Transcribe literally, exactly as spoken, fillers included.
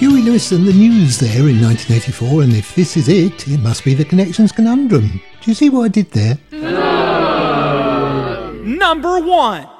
Huey Lewis and the News there in nineteen eighty-four, and if this is it, it must be the Connections Conundrum. Do you see what I did there? Number one.